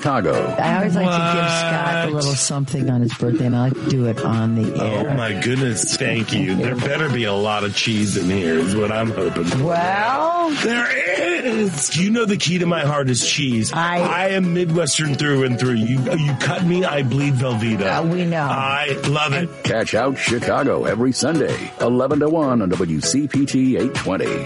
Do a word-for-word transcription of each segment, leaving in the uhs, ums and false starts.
Chicago. I always like What? to give Scott a little something on his birthday, and I like to do it on the air. Oh, my goodness. Thank you. There better be a lot of cheese in here is what I'm hoping for. Well, There is. You know the key to my heart is cheese. I- I am Midwestern through and through. You you cut me, I bleed Velveeta. Uh, we know. I love it. Catch Out Chicago every Sunday, eleven to one on W C P T eight twenty.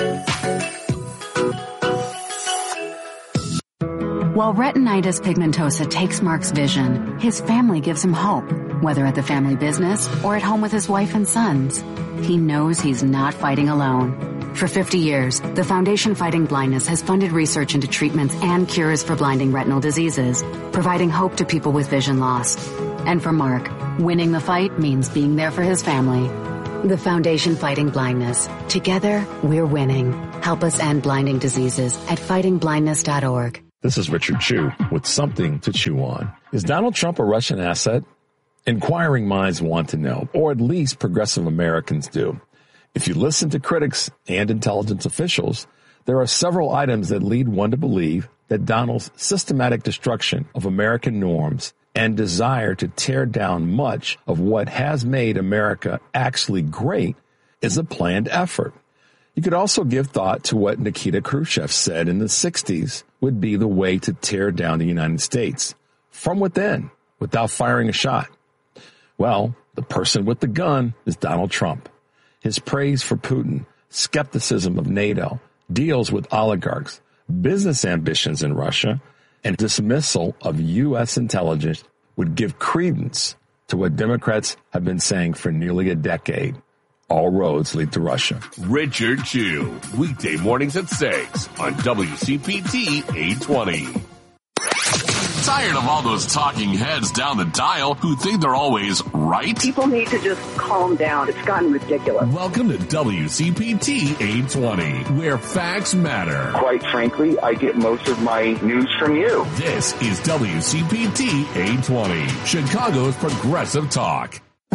While retinitis pigmentosa takes Mark's vision, his family gives him hope, whether at the family business or at home with his wife and sons. He knows he's not fighting alone. For fifty years, the Foundation Fighting Blindness has funded research into treatments and cures for blinding retinal diseases, providing hope to people with vision loss. And for Mark, winning the fight means being there for his family. The Foundation Fighting Blindness. Together, we're winning. Help us end blinding diseases at fighting blindness dot org. This is Richard Chu with something to chew on. Is Donald Trump a Russian asset? Inquiring minds want to know, or at least progressive Americans do. If you listen to critics and intelligence officials, there are several items that lead one to believe that Donald's systematic destruction of American norms and desire to tear down much of what has made America actually great is a planned effort. You could also give thought to what Nikita Khrushchev said in the sixties would be the way to tear down the United States from within without firing a shot. Well, the person with the gun is Donald Trump. His praise for Putin, skepticism of NATO, deals with oligarchs, business ambitions in Russia, and dismissal of U S intelligence would give credence to what Democrats have been saying for nearly a decade. All roads lead to Russia. Richard Chu, weekday mornings at six on W C P T eight twenty. Tired of all those talking heads down the dial who think they're always right? People need to just calm down. It's gotten ridiculous. Welcome to W C P T eight twenty, where facts matter. Quite frankly, I get most of my news from you. This is W C P T eight twenty, Chicago's progressive talk.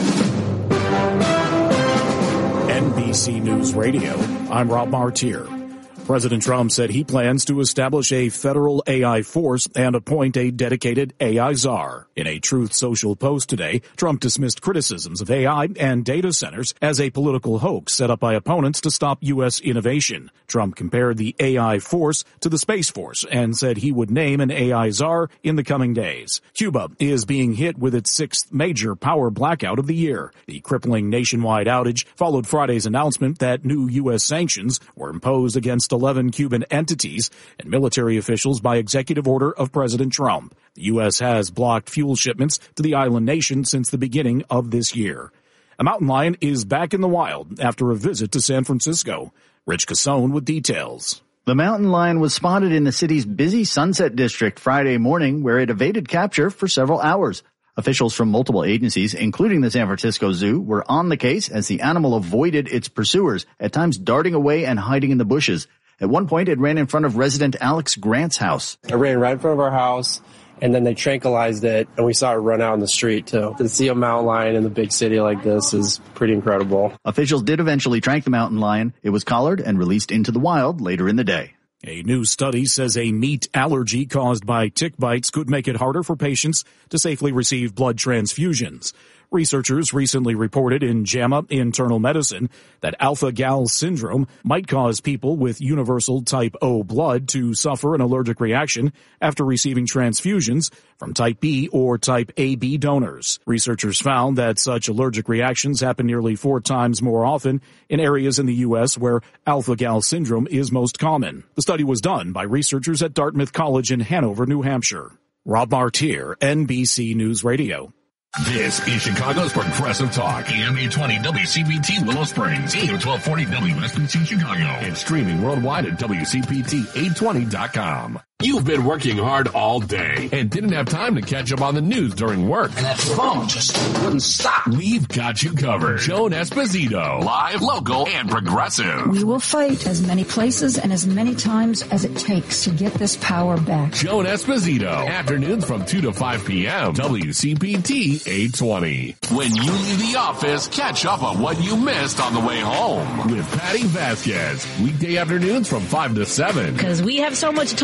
N B C News Radio, I'm Rob Martier. President Trump said he plans to establish a federal A I force and appoint a dedicated A I czar. In a Truth Social post today, Trump dismissed criticisms of A I and data centers as a political hoax set up by opponents to stop U S innovation. Trump compared the A I force to the Space Force and said he would name an A I czar in the coming days. Cuba is being hit with its sixth major power blackout of the year. The crippling nationwide outage followed Friday's announcement that new U S sanctions were imposed against eleven Cuban entities and military officials by executive order of President Trump. The U S has blocked fuel shipments to the island nation since the beginning of this year. A mountain lion is back in the wild after a visit to San Francisco. Rich Cassone with details. The mountain lion was spotted in the city's busy Sunset District Friday morning, where it evaded capture for several hours. Officials from multiple agencies, including the San Francisco Zoo, were on the case as the animal avoided its pursuers, at times darting away and hiding in the bushes. At one point, it ran in front of resident Alex Grant's house. It ran right in front of our house, and then they tranquilized it, and we saw it run out in the street, too. To see a mountain lion in a big city like this is pretty incredible. Officials did eventually track the mountain lion. It was collared and released into the wild later in the day. A new study says a meat allergy caused by tick bites could make it harder for patients to safely receive blood transfusions. Researchers recently reported in JAMA Internal Medicine that alpha-gal syndrome might cause people with universal type O blood to suffer an allergic reaction after receiving transfusions from type B or type A B donors. Researchers found that such allergic reactions happen nearly four times more often in areas in the U S where alpha-gal syndrome is most common. The study was done by researchers at Dartmouth College in Hanover, New Hampshire. Rob Martier, N B C News Radio. This is Chicago's Progressive Talk, A M eight twenty W C P T Willow Springs, A M twelve forty W S B C Chicago, and streaming worldwide at W C P T eight twenty dot com. You've been working hard all day and didn't have time to catch up on the news during work. And that phone just wouldn't stop. We've got you covered. Joan Esposito, live, local, and progressive. We will fight as many places and as many times as it takes to get this power back. Joan Esposito, afternoons from two to five p.m. W C P T eight twenty. When you leave the office, catch up on what you missed on the way home with Patty Vasquez. Weekday afternoons from five to seven. Because we have so much to talk about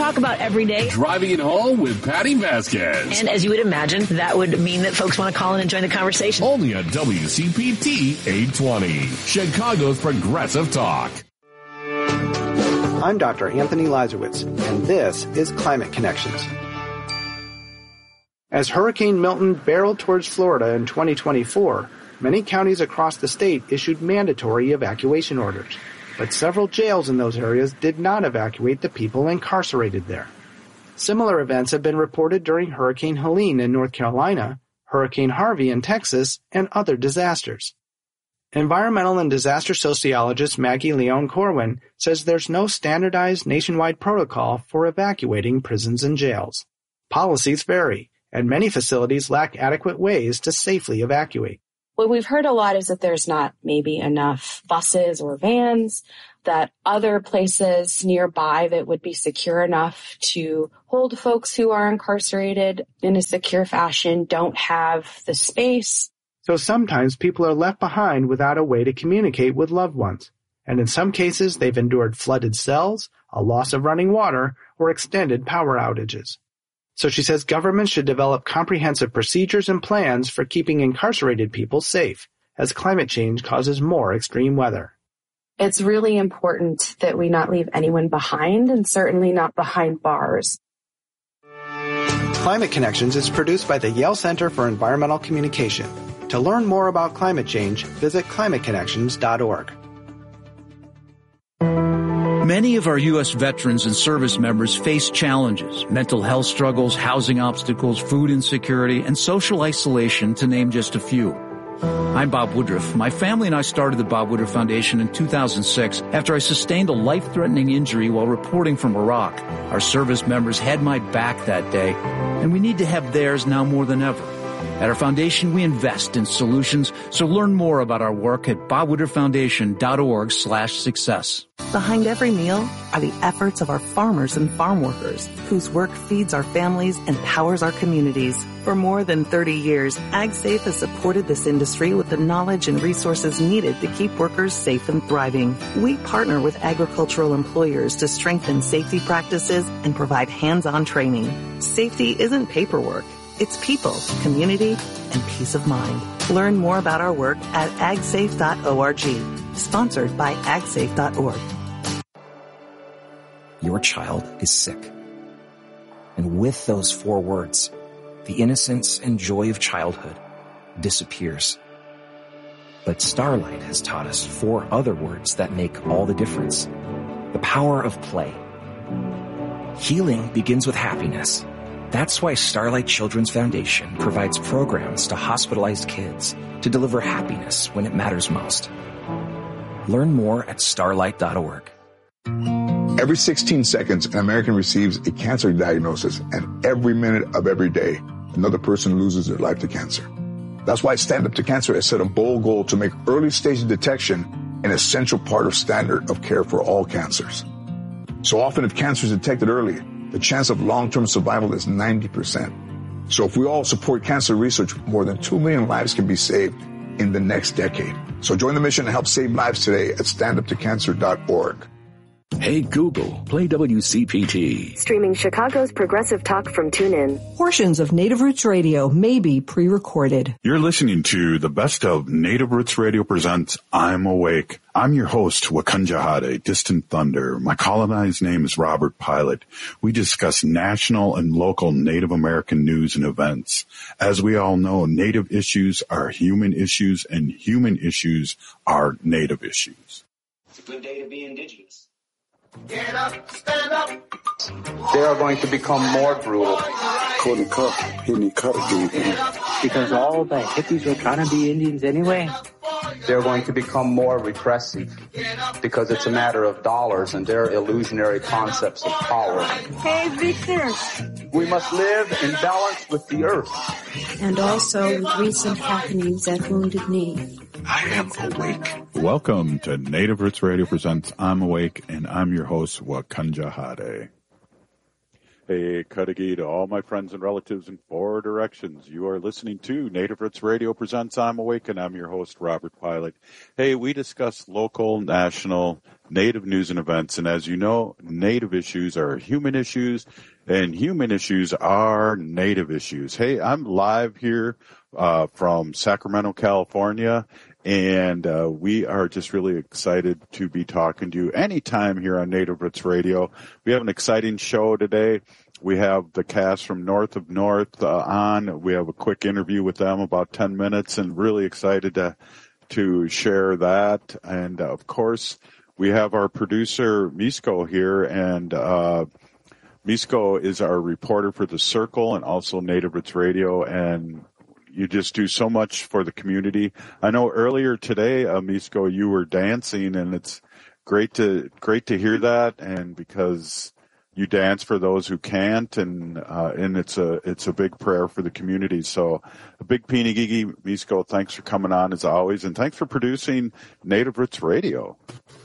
every day. Driving it home with Patty Vasquez. And as you would imagine, that would mean that folks want to call in and join the conversation. Only on W C P T eight twenty, Chicago's Progressive Talk. I'm Doctor Anthony Lazarowitz, and this is Climate Connections. As Hurricane Milton barreled towards Florida in twenty twenty-four, many counties across the state issued mandatory evacuation orders, but several jails in those areas did not evacuate the people incarcerated there. Similar events have been reported during Hurricane Helene in North Carolina, Hurricane Harvey in Texas, and other disasters. Environmental and disaster sociologist Maggie Leon Corwin says there's no standardized nationwide protocol for evacuating prisons and jails. Policies vary, and many facilities lack adequate ways to safely evacuate. What we've heard a lot is that there's not maybe enough buses or vans, that other places nearby that would be secure enough to hold folks who are incarcerated in a secure fashion don't have the space. So sometimes people are left behind without a way to communicate with loved ones. And in some cases, they've endured flooded cells, a loss of running water, or extended power outages. So she says governments should develop comprehensive procedures and plans for keeping incarcerated people safe, as climate change causes more extreme weather. It's really important that we not leave anyone behind, and certainly not behind bars. Climate Connections is produced by the Yale Center for Environmental Communication. To learn more about climate change, visit climate connections dot org. Many of our U S veterans and service members face challenges, mental health struggles, housing obstacles, food insecurity, and social isolation, to name just a few. I'm Bob Woodruff. My family and I started the Bob Woodruff Foundation in two thousand six after I sustained a life-threatening injury while reporting from Iraq. Our service members had my back that day, and we need to have theirs now more than ever. At our foundation, we invest in solutions, so learn more about our work at bob woodruff foundation dot org slash success. Behind every meal are the efforts of our farmers and farm workers, whose work feeds our families and powers our communities. For more than thirty years, AgSafe has supported this industry with the knowledge and resources needed to keep workers safe and thriving. We partner with agricultural employers to strengthen safety practices and provide hands-on training. Safety isn't paperwork. It's people, community, and peace of mind. Learn more about our work at ag safe dot org. Sponsored by ag safe dot org. Your child is sick. And with those four words, the innocence and joy of childhood disappears. But Starlight has taught us four other words that make all the difference. The power of play. Healing begins with happiness. That's why Starlight Children's Foundation provides programs to hospitalized kids to deliver happiness when it matters most. Learn more at starlight dot org. Every sixteen seconds, an American receives a cancer diagnosis, and every minute of every day, another person loses their life to cancer. That's why Stand Up to Cancer has set a bold goal to make early stage detection an essential part of standard of care for all cancers. So often, if cancer is detected early, the chance of long-term survival is ninety percent. So if we all support cancer research, more than two million lives can be saved in the next decade. So join the mission to help save lives today at stand up to cancer dot org. Hey Google, play W C P T. Streaming Chicago's Progressive Talk from TuneIn. Portions of Native Roots Radio may be pre-recorded. You're listening to the best of Native Roots Radio presents I'm Awake. I'm your host, Wakanja Hade, Distant Thunder. My colonized name is Robert Pilot. We discuss national and local Native American news and events. As we all know, Native issues are human issues, and human issues are Native issues. It's a good day to be indigenous. Get up, stand up. They are going to become more brutal. Couldn't cut, he didn't cut again. Because all the hippies were trying to be Indians anyway. They're going to become more repressive because it's a matter of dollars and their illusionary concepts of power. Hey, Victor. We must live in balance with the earth. And also with recent happenings at Wounded Knee. I am awake. Welcome to Native Roots Radio presents I'm Awake, and I'm your host, Wakanja Hade. Hey, Kadagi, to all my friends and relatives in four directions. You are listening to Native Roots Radio presents I'm Awake, and I'm your host, Robert Pilot. Hey, we discuss local, national, Native News and Events. And as you know, Native issues are human issues, and human issues are Native issues. Hey, I'm live here uh, from Sacramento, California, and uh, we are just really excited to be talking to you anytime here on Native Roots Radio. We have an exciting show today. We have the cast from North of North uh, on. We have a quick interview with them, about ten minutes, and really excited to to share that. And, uh, of course, we have our producer, Misko, here, and uh Misko is our reporter for The Circle and also Native Roots Radio, and you just do so much for the community. I know earlier today, uh, Misko, you were dancing, and it's great to great to hear that, and because you dance for those who can't, and uh, and it's a it's a big prayer for the community. So a big pinigigi, Misko, thanks for coming on as always, and thanks for producing Native Roots Radio.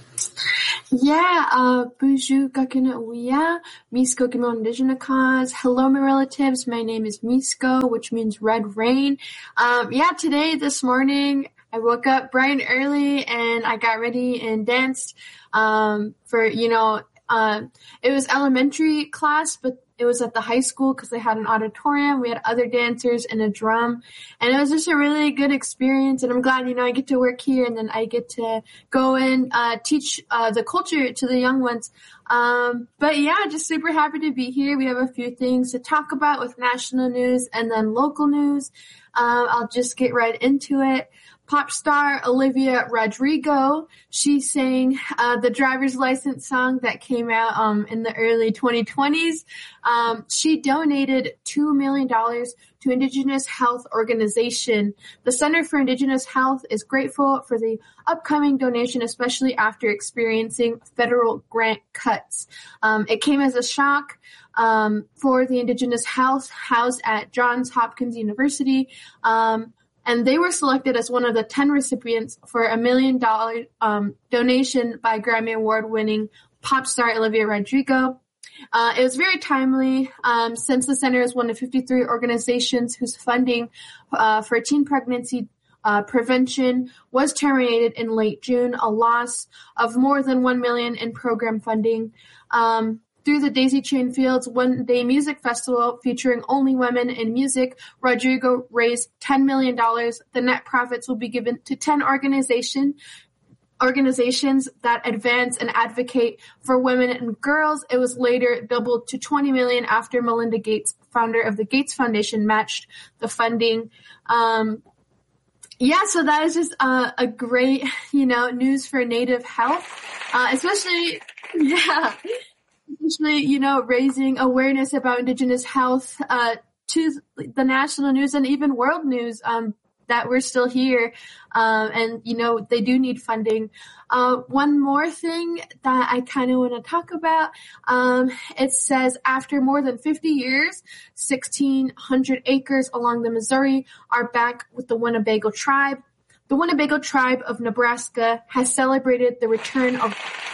Yeah, uh, Buju Gakuna Uya, Misko Gimo Indigenous Cause. Hello, my relatives. My name is Misko, which means red rain. Um, yeah, today, this morning, I woke up bright and early and I got ready and danced, um, for, you know, uh, it was elementary class, but it was at the high school because they had an auditorium. We had other dancers and a drum, and it was just a really good experience. And I'm glad, you know, I get to work here, and then I get to go and uh, teach uh, the culture to the young ones. Um, but yeah, just super happy to be here. We have a few things to talk about with national news and then local news. Um, I'll just get right into it. Pop star Olivia Rodrigo, she sang uh, the driver's license song that came out um, in the early twenty twenties. Um, she donated two million dollars to Indigenous Health Organization. The Center for Indigenous Health is grateful for the upcoming donation, especially after experiencing federal grant cuts. Um, it came as a shock um, for the Indigenous Health housed at Johns Hopkins University. Um, And they were selected as one of the ten recipients for a million dollar um, donation by Grammy Award winning pop star Olivia Rodrigo. Uh, it was very timely um, since the center is one of fifty-three organizations whose funding uh, for teen pregnancy uh, prevention was terminated in late June, a loss of more than one million dollars in program funding. Um, Through the Daisy Chain Fields one-day music festival featuring only women in music, Rodrigo raised ten million dollars. The net profits will be given to ten organization, organizations that advance and advocate for women and girls. It was later doubled to twenty million dollars after Melinda Gates, founder of the Gates Foundation, matched the funding. Um, yeah, so that is just uh, a great, you know, news for Native health, uh, especially, yeah. Especially, you know, raising awareness about Indigenous health uh, to the national news and even world news um, that we're still here. Um, and, you know, they do need funding. Uh, one more thing that I kind of want to talk about, um, it says after more than fifty years, sixteen hundred acres along the Missouri are back with the Winnebago tribe. The Winnebago tribe of Nebraska has celebrated the return of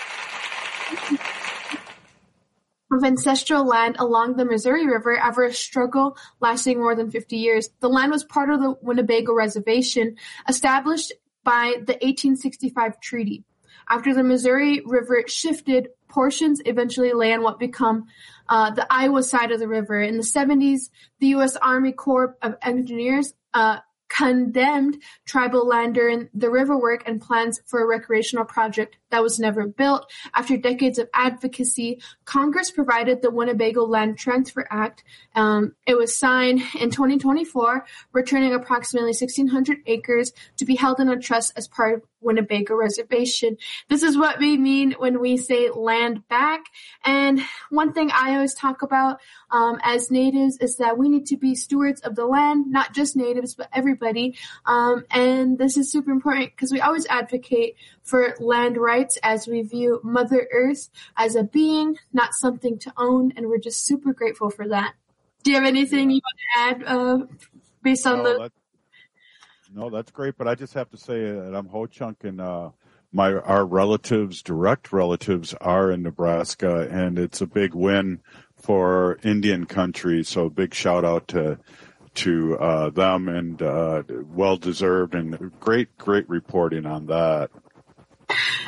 of ancestral land along the Missouri River after a struggle lasting more than fifty years. The land was part of the Winnebago Reservation, established by the eighteen sixty-five treaty. After the Missouri River shifted, portions eventually lay on what become uh, the Iowa side of the river. In the seventies, the U S Army Corps of Engineers uh, condemned tribal land during the river work and plans for a recreational project that was never built. After decades of advocacy, Congress provided the Winnebago Land Transfer Act. Um, it was signed in twenty twenty-four, returning approximately sixteen hundred acres to be held in a trust as part of Winnebago Reservation. This is what we mean when we say land back. And one thing I always talk about um, as natives is that we need to be stewards of the land, not just natives, but everybody. Um, and this is super important because we always advocate for land rights as we view Mother Earth as a being, not something to own. And we're just super grateful for that. Do you have anything you want to add uh, based on no, the... No, that's great, but I just have to say that I'm Ho-Chunk, and uh, my our relatives, direct relatives, are in Nebraska, and it's a big win for Indian country. So big shout out to to uh, them, and uh, well deserved, and great, great reporting on that.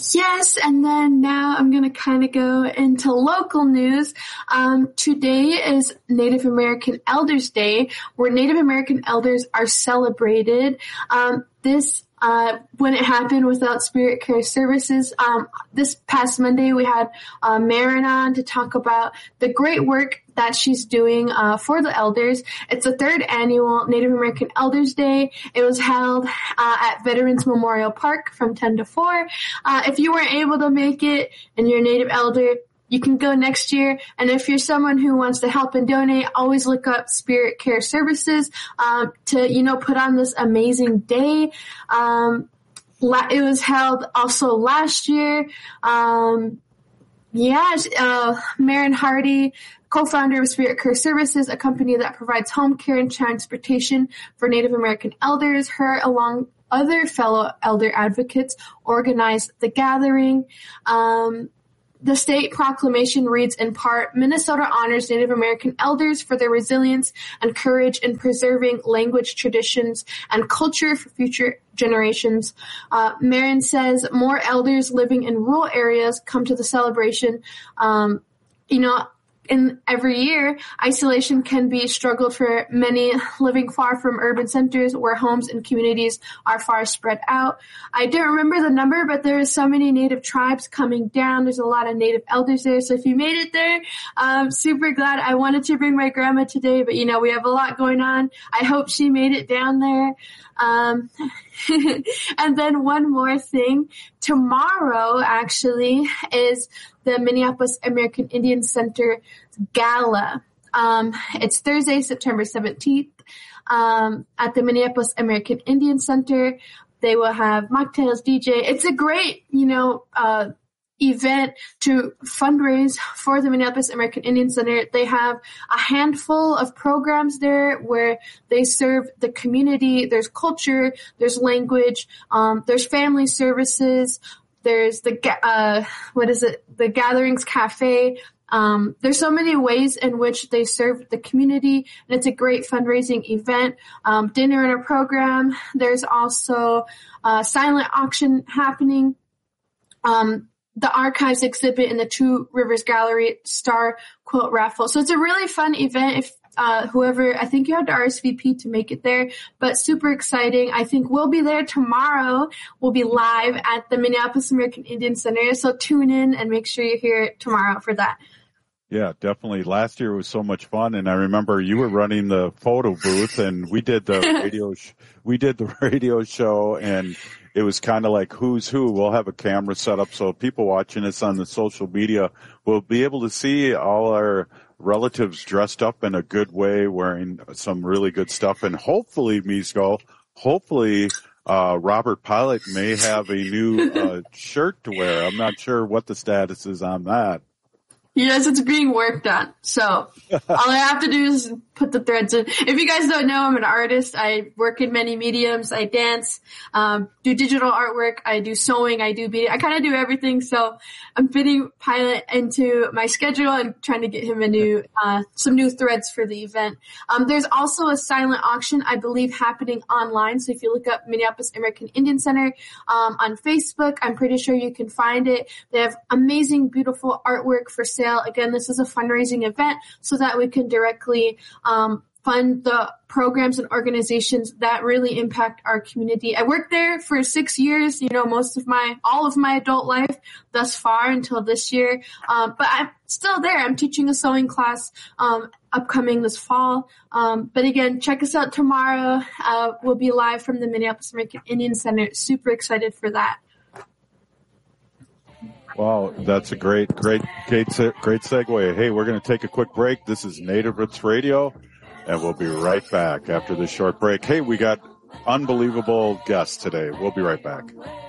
Yes, and then now I'm going to kind of go into local news. Um, today is Native American Elders Day, where Native American elders are celebrated. Um, this Uh, when it happened without Spirit Care Services. Um, this past Monday, we had uh, Marin on to talk about the great work that she's doing uh, for the elders. It's the third annual Native American Elders Day. It was held uh, at Veterans Memorial Park from ten to four. Uh, if you weren't able to make it and you're a Native elder, you can go next year. And if you're someone who wants to help and donate, always look up Spirit Care Services um, to, you know, put on this amazing day. Um, la- it was held also last year. Um, yeah, uh, Marin Hardy, co-founder of Spirit Care Services, a company that provides home care and transportation for Native American elders. Her, along other fellow elder advocates, organized the gathering. Um, The state proclamation reads in part, Minnesota honors Native American elders for their resilience and courage in preserving language, traditions, and culture for future generations. Uh, Marin says more elders living in rural areas come to the celebration. Um, you know, in every year, isolation can be a struggle for many living far from urban centers where homes and communities are far spread out. I don't remember the number, but there are so many Native tribes coming down. There's a lot of Native elders there. So if you made it there, I'm super glad. I wanted to bring my grandma today, but you know, we have a lot going on. I hope she made it down there. Um, and then one more thing. Tomorrow actually is the Minneapolis American Indian Center Gala. Um, it's Thursday, September seventeenth, um, at the Minneapolis American Indian Center. They will have mocktails, D J. It's a great, you know, uh, event to fundraise for the Minneapolis American Indian Center. They have a handful of programs there where they serve the community. There's culture, there's language, um, there's family services, there's the, uh, what is it? The Gatherings Cafe. Um, there's so many ways in which they serve the community, and it's a great fundraising event. Um, dinner and a program. There's also a silent auction happening. Um, the archives exhibit in the Two Rivers Gallery star quilt raffle. So it's a really fun event. If uh, whoever, I think you had to R S V P to make it there, but super exciting. I think we'll be there tomorrow. We'll be live at the Minneapolis American Indian Center. So tune in and make sure you're here tomorrow for that. Yeah, definitely. Last year was so much fun, and I remember you were running the photo booth, and we did the radio. Sh- we did the radio show, and it was kind of like who's who. We'll have a camera set up so people watching us on the social media will be able to see all our relatives dressed up in a good way, wearing some really good stuff, and hopefully, Misko, hopefully. Uh, Robert Pilot may have a new uh, shirt to wear. I'm not sure what the status is on that. Yes, it's being worked on. So all I have to do is put the threads in. If you guys don't know, I'm an artist. I work in many mediums. I dance, um, do digital artwork. I do sewing. I do beading. I kind of do everything. So I'm fitting Pilot into my schedule and trying to get him a new, uh, some new threads for the event. Um, there's also a silent auction, I believe, happening online. So if you look up Minneapolis American Indian Center, um, on Facebook, I'm pretty sure you can find it. They have amazing, beautiful artwork for sale. Again, this is a fundraising event so that we can directly um, fund the programs and organizations that really impact our community. I worked there for six years, you know, most of my, all of my adult life thus far until this year. Um, but I'm still there. I'm teaching a sewing class um, upcoming this fall. Um, but again, check us out tomorrow. Uh, we'll be live from the Minneapolis American Indian Center. Super excited for that. Wow, that's a great, great, great, great segue. Hey, we're going to take a quick break. This is Native Roots Radio, and we'll be right back after this short break. Hey, we got unbelievable guests today. We'll be right back.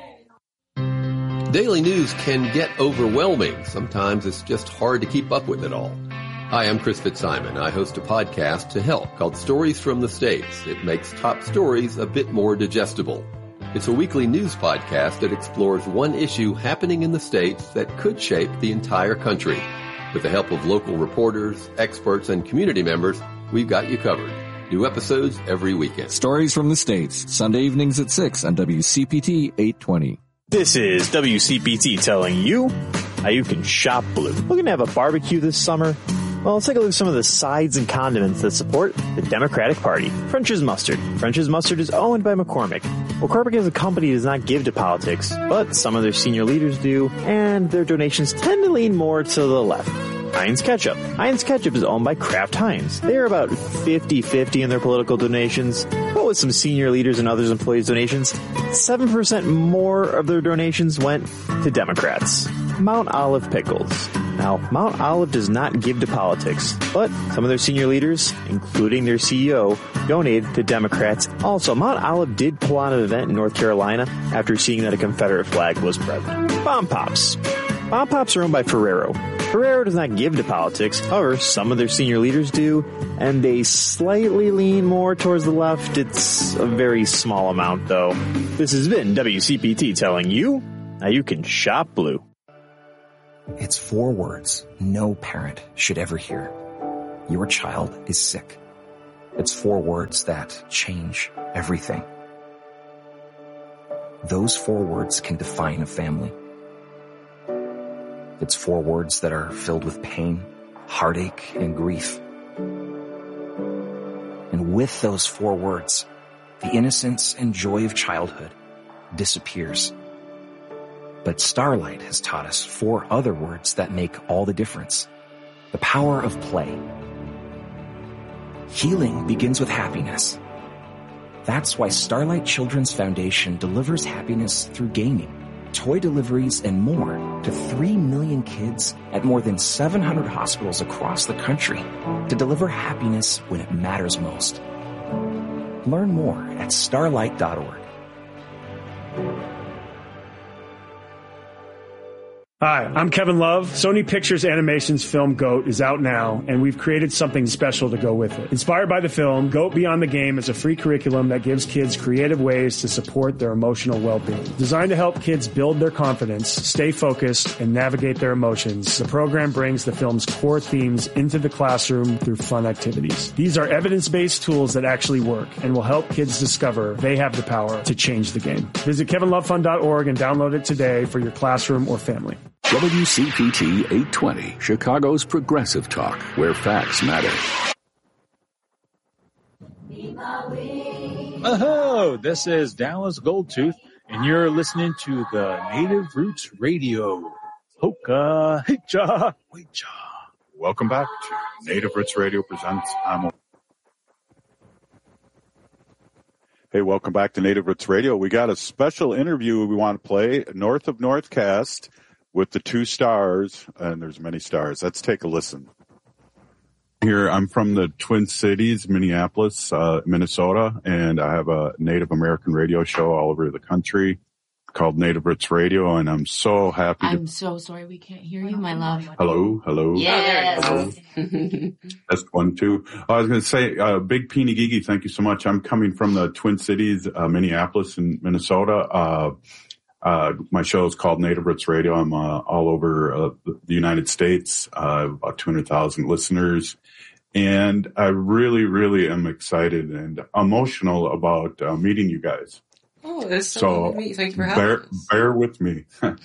Daily news can get overwhelming. Sometimes it's just hard to keep up with it all. Hi, I'm Chris Fitzsimon. I host a podcast to help called Stories from the States. It makes top stories a bit more digestible. It's a weekly news podcast that explores one issue happening in the States that could shape the entire country. With the help of local reporters, experts, and community members, we've got you covered. New episodes every weekend. Stories from the States, Sunday evenings at six on W C P T eight twenty. This is W C P T telling you how you can shop blue. Looking to have a barbecue this summer? Well, let's take a look at some of the sides and condiments that support the Democratic Party. French's Mustard. French's Mustard is owned by McCormick. McCormick as a company does not give to politics, but some of their senior leaders do, and their donations tend to lean more to the left. Heinz Ketchup. Heinz Ketchup is owned by Kraft Heinz. They are about fifty-fifty in their political donations, but with some senior leaders and others employees' donations, seven percent more of their donations went to Democrats. Mount Olive Pickles. Now, Mount Olive does not give to politics, but some of their senior leaders, including their C E O, donated to Democrats. Also, Mount Olive did pull on an event in North Carolina after seeing that a Confederate flag was present. Bomb Pops. Bomb Pops are owned by Ferrero. Ferrero does not give to politics. However, some of their senior leaders do, and they slightly lean more towards the left. It's a very small amount, though. This has been W C P T telling you how you can shop blue. It's four words no parent should ever hear. Your child is sick. It's four words that change everything. Those four words can define a family. It's four words that are filled with pain, heartache, and grief. And with those four words, the innocence and joy of childhood disappears. But Starlight has taught us four other words that make all the difference. The power of play. Healing begins with happiness. That's why Starlight Children's Foundation delivers happiness through gaming, toy deliveries, and more to three million kids at more than seven hundred hospitals across the country to deliver happiness when it matters most. Learn more at starlight dot org. Hi, I'm Kevin Love. Sony Pictures Animation's film GOAT is out now, and we've created something special to go with it. Inspired by the film, GOAT Beyond the Game is a free curriculum that gives kids creative ways to support their emotional well-being. Designed to help kids build their confidence, stay focused, and navigate their emotions, the program brings the film's core themes into the classroom through fun activities. These are evidence-based tools that actually work and will help kids discover they have the power to change the game. Visit kevin love fund dot org and download it today for your classroom or family. W C P T eight twenty, Chicago's progressive talk, where facts matter. Oh, this is Dallas Goldtooth, and you're listening to the Native Roots Radio. Hoka, hicha, hicha. Welcome back to Native Roots Radio presents I'm Hey, welcome back to Native Roots Radio. We got a special interview we want to play, North of Northcast, with the two stars, and there's many stars. Let's take a listen. Here, I'm from the Twin Cities, Minneapolis, uh, Minnesota, and I have a Native American radio show all over the country called Native Roots Radio, and I'm so happy. I'm to... so sorry we can't hear you, my love. Hello, hello. Yes. Hello. Test one, two. I was going to say, uh, Big Peeny Gigi, thank you so much. I'm coming from the Twin Cities, uh, Minneapolis and Minnesota. Uh, Uh, my show is called Native Roots Radio. I'm uh, all over uh, the United States, uh, about two hundred thousand listeners. And I really, really am excited and emotional about uh, meeting you guys. Oh, it's so, so good to meet you. Thank you for having bear, us. bear with me.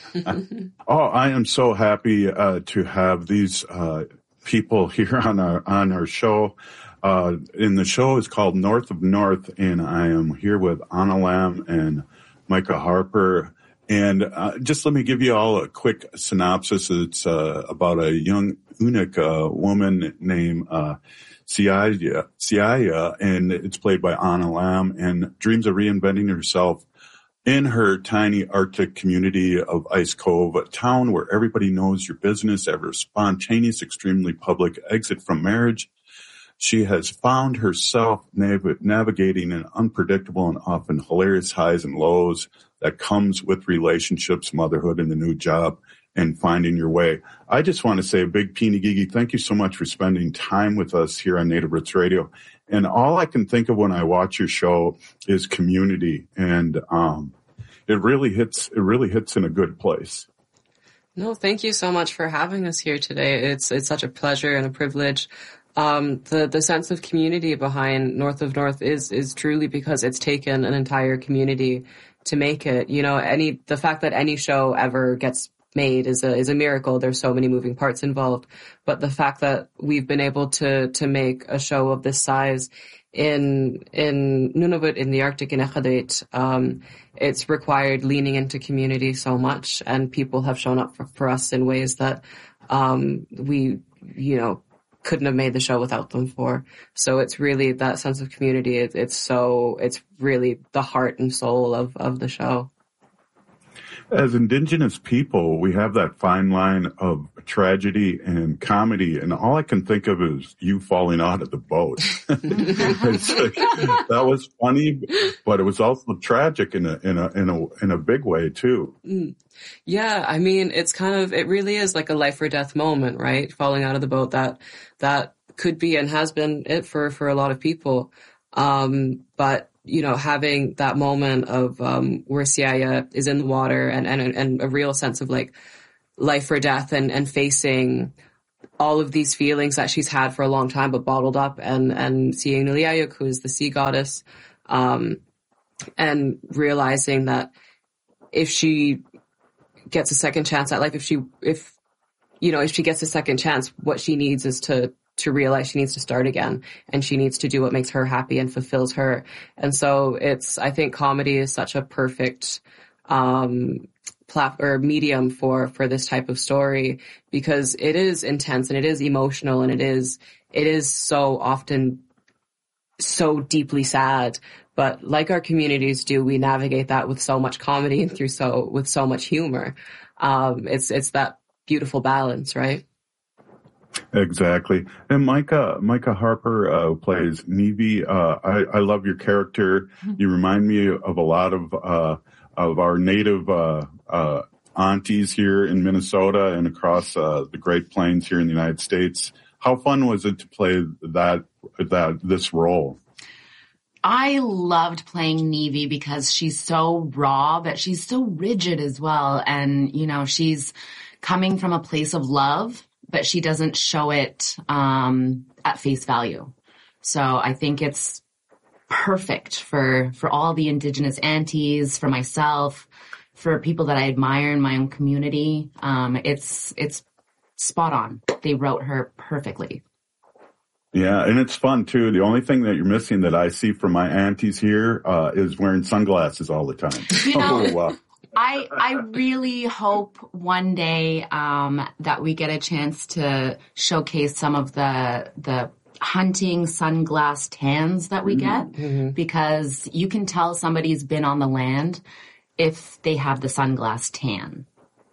Oh, I am so happy uh, to have these uh, people here on our, on our show. Uh, and the show is called North of North, and I am here with Anna Lamb and Micah Harper. And uh, just let me give you all a quick synopsis. It's uh, about a young Unik uh, woman named uh, Siaya, Siaya, and it's played by Anna Lamb, and dreams of reinventing herself in her tiny Arctic community of Ice Cove, a town where everybody knows your business, ever spontaneous, extremely public exit from marriage. She has found herself nav- navigating an unpredictable and often hilarious highs and lows that comes with relationships, motherhood, and the new job, and finding your way. I just want to say a big Peeny Gigi, thank you so much for spending time with us here on Native Roots Radio. And all I can think of when I watch your show is community, and um, it really hits. It really hits in a good place. No, thank you so much for having us here today. It's it's such a pleasure and a privilege. Um, the, the sense of community behind North of North is, is truly because it's taken an entire community to make it. You know, any, the fact that any show ever gets made is a, is a miracle. There's so many moving parts involved. But the fact that we've been able to, to make a show of this size in, in Nunavut, in the Arctic, in Iqaluit, um, it's required leaning into community so much, and people have shown up for, for us in ways that, um, we, you know, couldn't have made the show without them for. So it's really that sense of community. It, it's so, it's really the heart and soul of, of the show. As Indigenous people, we have that fine line of tragedy and comedy, and all I can think of is you falling out of the boat. That was funny, but it was also tragic in a in a in a in a big way too. Mm. Yeah, I mean, it's kind of, it really is like a life or death moment, right? Falling out of the boat. That that could be and has been it for for a lot of people. Um, but you know, having that moment of, um, where Siaya is in the water and, and, and a real sense of like life or death, and, and facing all of these feelings that she's had for a long time, but bottled up, and, and seeing Nuliayuk, who is the sea goddess, um, and realizing that if she gets a second chance at life, if she, if, you know, if she gets a second chance, what she needs is to, to realize she needs to start again, and she needs to do what makes her happy and fulfills her. And so it's, I think comedy is such a perfect, um, plat or medium for, for this type of story, because it is intense and it is emotional, and it is, it is so often so deeply sad. But like our communities do, we navigate that with so much comedy and through so, with so much humor. Um, it's, it's that beautiful balance, right? Exactly. And Micah, Micah Harper, uh, plays Nevi. Uh, I, I love your character. You remind me of a lot of, uh, of our native, uh, uh, aunties here in Minnesota and across, uh, the Great Plains here in the United States. How fun was it to play that, that, this role? I loved playing Nevi because she's so raw, but she's so rigid as well. And, you know, she's coming from a place of love, but she doesn't show it um at face value. So I think it's perfect for for all the Indigenous aunties, for myself, for people that I admire in my own community. Um it's it's spot on. They wrote her perfectly. Yeah, and it's fun too. The only thing that you're missing that I see from my aunties here uh is wearing sunglasses all the time. You know, oh, wow. I, I really hope one day, um, that we get a chance to showcase some of the, the hunting sunglass tans that we get, mm-hmm. because you can tell somebody's been on the land if they have the sunglass tan.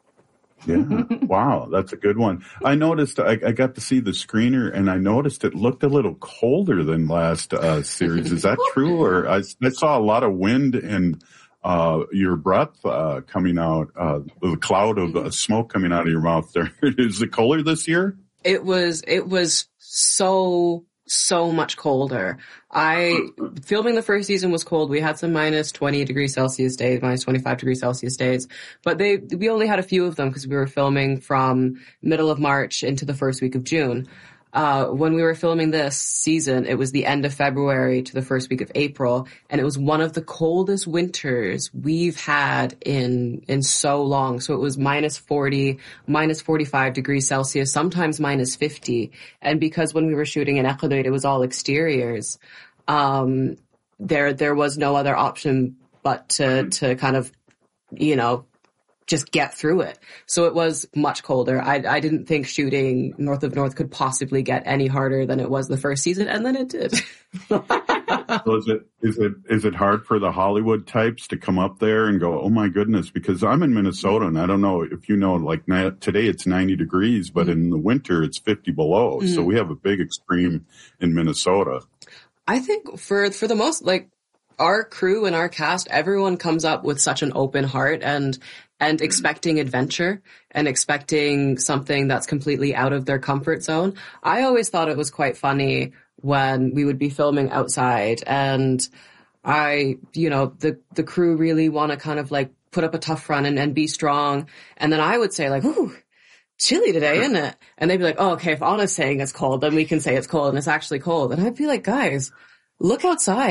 Yeah. Wow. That's a good one. I noticed, I, I got to see the screener, and I noticed it looked a little colder than last, uh, series. Is that true? Or I, I saw a lot of wind and, uh, your breath, uh, coming out, uh, the cloud of uh, smoke coming out of your mouth there. Is it colder this year? It was, it was so, so much colder. I, filming the first season was cold. We had some minus twenty degrees Celsius days, minus twenty-five degrees Celsius days, but they, we only had a few of them because we were filming from middle of March into the first week of June. Uh, when we were filming this season, it was the end of February to the first week of April, and it was one of the coldest winters we've had in, in so long. So it was minus forty, minus forty-five degrees Celsius, sometimes minus fifty. And because when we were shooting in Iqaluit, it was all exteriors, um, there, there was no other option but to, to kind of, you know, just get through it. So it was much colder. I, I didn't think shooting North of North could possibly get any harder than it was the first season, and then it did. So is it, is it, is it hard for the Hollywood types to come up there and go, oh my goodness, because I'm in Minnesota, and I don't know if you know, like today it's ninety degrees, but in the winter it's fifty below. Mm-hmm. So we have a big extreme in Minnesota. I think for, for the most, like, our crew and our cast, everyone comes up with such an open heart and, and expecting adventure and expecting something that's completely out of their comfort zone. I always thought it was quite funny when we would be filming outside and I, you know, the, the crew really want to kind of like put up a tough front and, and be strong. And then I would say like, ooh, chilly today, isn't it? And they'd be like, oh, okay, if Anna's saying it's cold, then we can say it's cold and it's actually cold. And I'd be like, guys, look outside.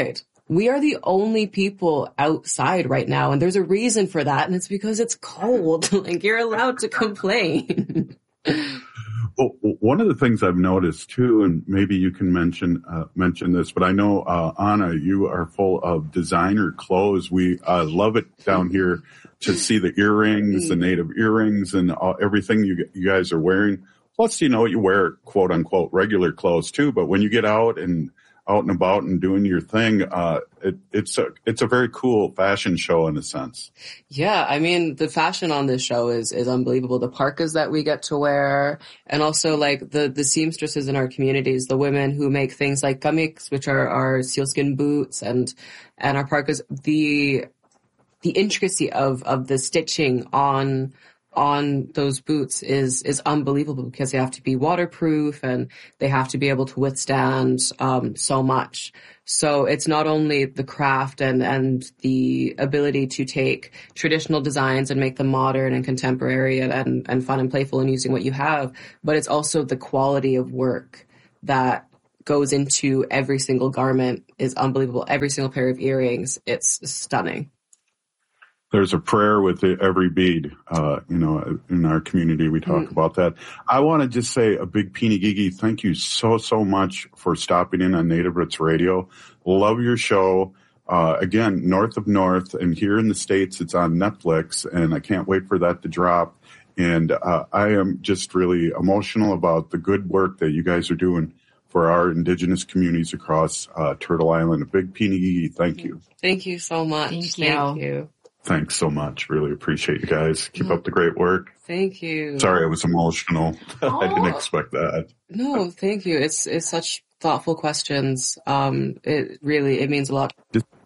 we are the only people outside right now. And there's a reason for that. And it's because it's cold. Like, you're allowed to complain. Well, one of the things I've noticed too, and maybe you can mention uh, mention this, but I know uh, Anna, you are full of designer clothes. We uh, love it down here to see the earrings, the native earrings, and uh, everything you you guys are wearing. Plus, you know, you wear quote unquote regular clothes too. But when you get out and out and about and doing your thing, uh, it, it's a, it's a very cool fashion show in a sense. Yeah. I mean, the fashion on this show is, is unbelievable. The parkas that we get to wear, and also like the, the seamstresses in our communities, the women who make things like kamiks, which are our sealskin boots, and, and our parkas, the, the intricacy of, of the stitching on, on those boots is, is unbelievable, because they have to be waterproof and they have to be able to withstand, um, so much. So it's not only the craft and, and the ability to take traditional designs and make them modern and contemporary and, and, and fun and playful and using what you have, but it's also the quality of work that goes into every single garment is unbelievable. Every single pair of earrings, it's stunning. There's a prayer with every bead. Uh, you know, in our community, we talk mm. about that. I want to just say a big Peeny Gigi, thank you so, so much for stopping in on Native Roots Radio. Love your show. Uh, again, North of North, and here in the States, it's on Netflix, and I can't wait for that to drop. And uh, I am just really emotional about the good work that you guys are doing for our Indigenous communities across uh, Turtle Island. A big Peeny Gigi, thank you. Thank you so much. Thank you. Thank you. Thanks so much. Really appreciate you guys. Keep up the great work. Thank you. Sorry, I was emotional. Oh. I didn't expect that. No, thank you. It's it's such thoughtful questions. Um, it really it means a lot.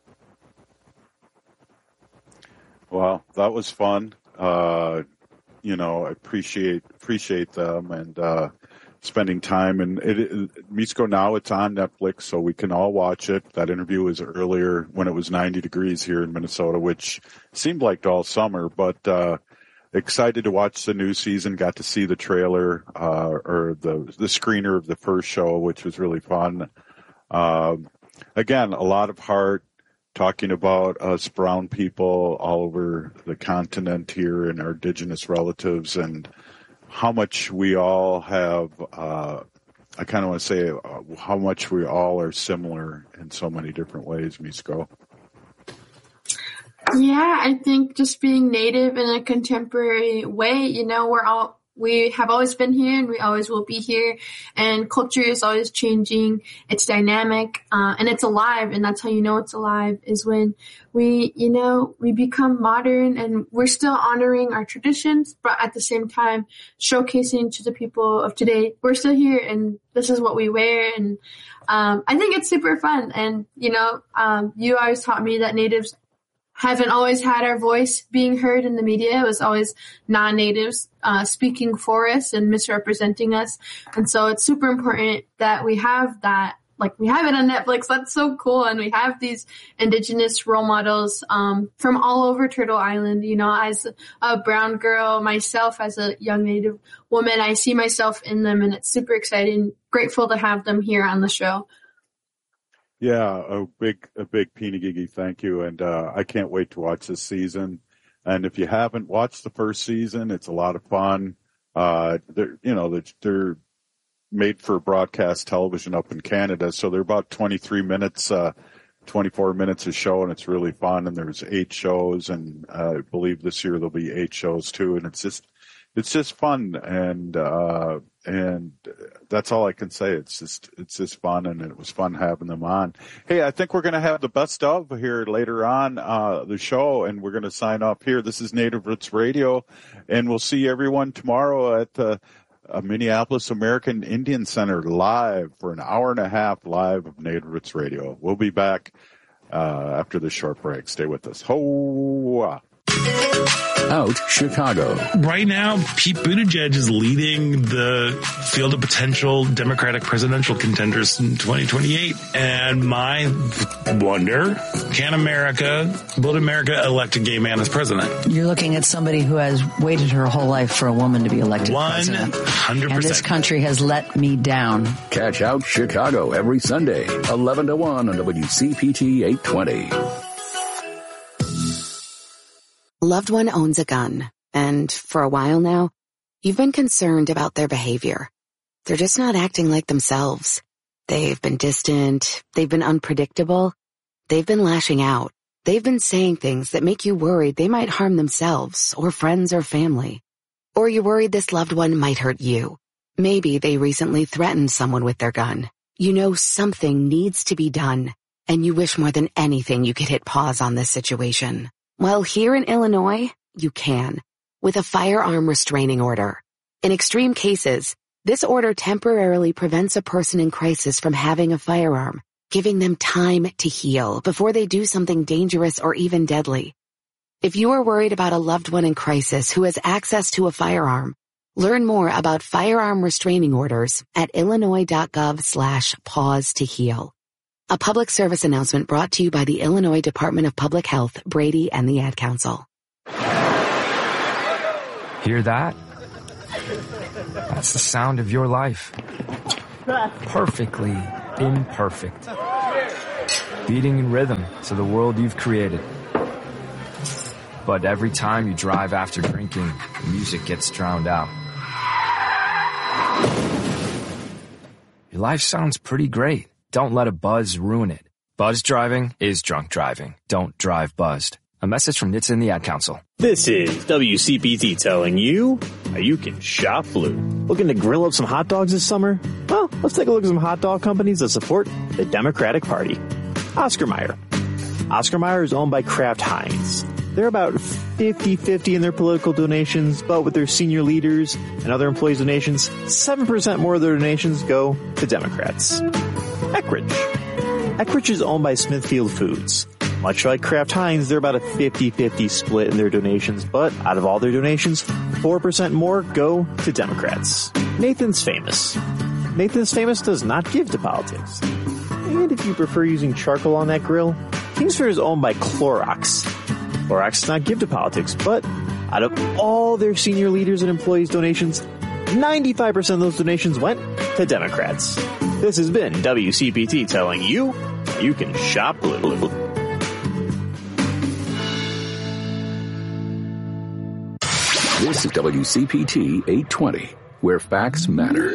Well, that was fun. Uh, you know, I appreciate appreciate them and uh, spending time. And it, it, Misko, now it's on Netflix, so we can all watch it. That interview was earlier when it was ninety degrees here in Minnesota, which seemed like all summer. But uh, excited to watch the new season. Got to see the trailer uh, or the the screener of the first show, which was really fun. Uh, again, a lot of heart. Talking about us brown people all over the continent here and our indigenous relatives and how much we all have, uh, I kind of want to say uh, how much we all are similar in so many different ways, Misko. Yeah, I think just being Native in a contemporary way, you know, we're all, we have always been here and we always will be here, and culture is always changing. It's dynamic, uh, and it's alive, and that's how you know it's alive is when we, you know, we become modern and we're still honoring our traditions, but at the same time showcasing to the people of today, we're still here and this is what we wear. And, um, I think it's super fun. And, you know, um, you always taught me that Natives haven't always had our voice being heard in the media. It was always non-natives uh, speaking for us and misrepresenting us. And so it's super important that we have that, like we have it on Netflix. That's so cool. And we have these Indigenous role models um, from all over Turtle Island. You know, as a brown girl, myself as a young Native woman, I see myself in them, and it's super exciting. Grateful to have them here on the show. Yeah, a big, a big Peeny Gigi, thank you. And, uh, I can't wait to watch this season. And if you haven't watched the first season, it's a lot of fun. Uh, they're, you know, they're, they're made for broadcast television up in Canada. So they're about twenty-three minutes, uh, twenty-four minutes a show, and it's really fun. And there's eight shows, and uh, I believe this year there'll be eight shows too. And it's just, it's just fun. And, uh, and that's all I can say. It's just, it's just fun, and it was fun having them on. Hey, I think we're going to have the best of here later on, uh, the show, and we're going to sign off here. This is Native Roots Radio, and we'll see everyone tomorrow at the uh, Minneapolis American Indian Center live for an hour and a half live of Native Roots Radio. We'll be back, uh, after this short break. Stay with us. Ho! Out Chicago. Right now, Pete Buttigieg is leading the field of potential Democratic presidential contenders in twenty twenty-eight. And my wonder, Can America, will America elect a gay man as president? You're looking at somebody who has waited her whole life for a woman to be elected president. one hundred percent. And this country has let me down. Catch Out Chicago every Sunday, eleven to one on W C P T eight twenty. Loved one owns a gun, and for a while now, you've been concerned about their behavior. They're just not acting like themselves. They've been distant, they've been unpredictable, they've been lashing out, they've been saying things that make you worried they might harm themselves or friends or family. Or you're worried this loved one might hurt you. Maybe they recently threatened someone with their gun. You know something needs to be done, and you wish more than anything you could hit pause on this situation. Well, here in Illinois, you can, with a firearm restraining order. In extreme cases, this order temporarily prevents a person in crisis from having a firearm, giving them time to heal before they do something dangerous or even deadly. If you are worried about a loved one in crisis who has access to a firearm, learn more about firearm restraining orders at illinois.gov slash pause to heal. A public service announcement brought to you by the Illinois Department of Public Health, Brady, and the Ad Council. Hear that? That's the sound of your life. Perfectly imperfect. Beating in rhythm to the world you've created. But every time you drive after drinking, music gets drowned out. Your life sounds pretty great. Don't let a buzz ruin it. Buzz driving is drunk driving. Don't drive buzzed. A message from N H T S A and the Ad Council. This is W C P T telling you how you can shop blue. Looking to grill up some hot dogs this summer? Well, let's take a look at some hot dog companies that support the Democratic Party. Oscar Mayer. Oscar Mayer is owned by Kraft Heinz. They're about fifty-fifty in their political donations, but with their senior leaders and other employees' donations, seven percent more of their donations go to Democrats. Eckrich. Eckrich is owned by Smithfield Foods. Much like Kraft Heinz, they're about a fifty-fifty split in their donations, but out of all their donations, four percent more go to Democrats. Nathan's Famous. Nathan's Famous does not give to politics. And if you prefer using charcoal on that grill, Kingsford is owned by Clorox. Clorox does not give to politics, but out of all their senior leaders and employees' donations, ninety-five percent of those donations went to Democrats. This has been W C P T telling you you can shop blue. This is W C P T eight twenty, where facts matter.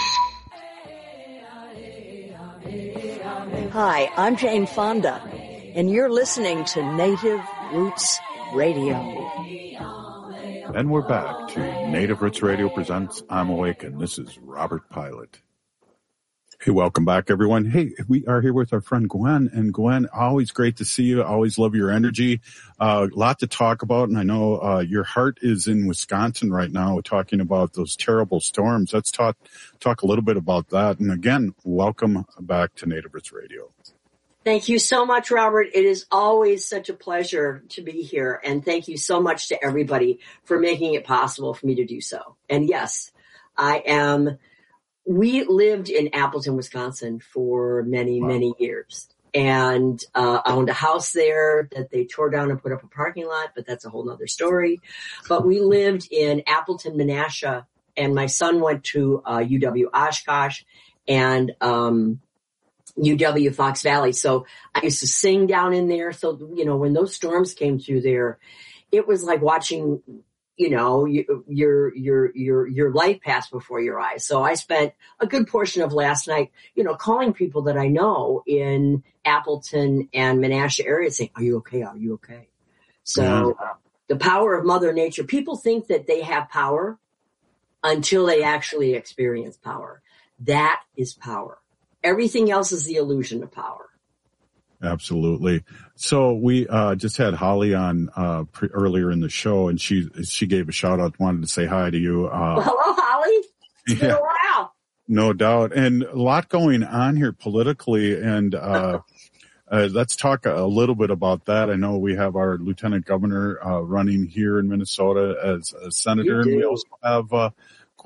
Hi, I'm Jane Fonda, and you're listening to Native Roots Radio. And we're back to Native Roots Radio presents I'm Awake, and this is Robert Pilot. Hey, welcome back, everyone. Hey, we are here with our friend Gwen. And Gwen, always great to see you. Always love your energy. A uh, lot to talk about. And I know uh, your heart is in Wisconsin right now. We're talking about those terrible storms. Let's talk talk a little bit about that. And again, welcome back to Native Roots Radio. Thank you so much, Robert. It is always such a pleasure to be here. And thank you so much to everybody for making it possible for me to do so. And yes, I am... We lived in Appleton, Wisconsin for many, wow. many years. And uh, I owned a house there that they tore down and put up a parking lot, but that's a whole nother story. But we lived in Appleton, Menasha, and my son went to uh, U W Oshkosh and um, U W Fox Valley. So I used to sing down in there. So, you know, when those storms came through there, it was like watching... you know, your, your, your, your life passed before your eyes. So I spent a good portion of last night, you know, calling people that I know in Appleton and Menasha area saying, are you okay? Are you okay? So yeah. The power of Mother Nature, people think that they have power until they actually experience power. That is power. Everything else is the illusion of power. Absolutely. So we uh, just had Holly on uh, pre- earlier in the show, and she she gave a shout out, wanted to say hi to you. Uh, well, hello, Holly. It's been yeah, a while. No doubt, and a lot going on here politically, and uh, uh, let's talk a little bit about that. I know we have our lieutenant governor uh, running here in Minnesota as a senator, and we also have uh,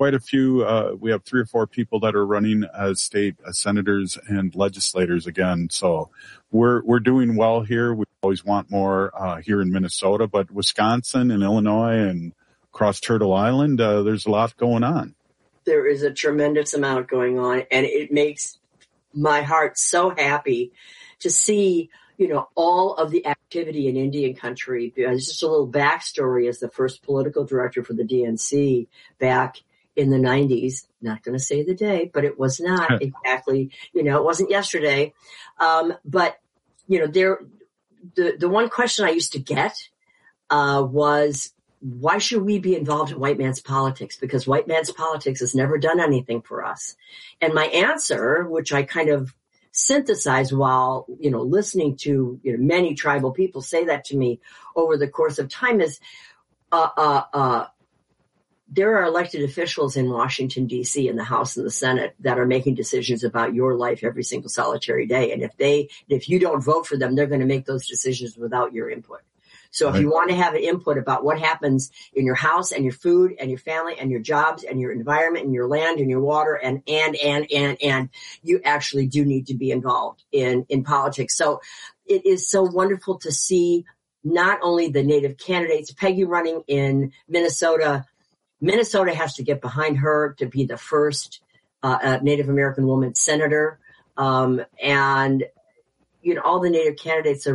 quite a few. Uh, we have three or four people that are running as state uh, senators and legislators again. So we're we're doing well here. We always want more uh, here in Minnesota, but Wisconsin and Illinois and across Turtle Island, uh, there's a lot going on. There is a tremendous amount going on, and it makes my heart so happy to see, you know, all of the activity in Indian country. Just a little backstory: as the first political director for the D N C back in the nineties, not going to say the day, but it was not exactly, you know, it wasn't yesterday. Um, but, you know, there, the, the one question I used to get, uh, was, why should we be involved in white man's politics? Because white man's politics has never done anything for us. And my answer, which I kind of synthesized while, you know, listening to, you know, many tribal people say that to me over the course of time is, uh, uh, uh, there are elected officials in Washington, D C, in the House and the Senate that are making decisions about your life every single solitary day. And if they, if you don't vote for them, they're going to make those decisions without your input. So if you want to have an input about what happens in your house and your food and your family and your jobs and your environment and your land and your water and, and, and, and, and you actually do need to be involved in, in politics. So it is so wonderful to see not only the Native candidates, Peggy running in Minnesota. Minnesota has to get behind her to be the first uh, uh, Native American woman senator. Um, and, you know, all the Native candidates are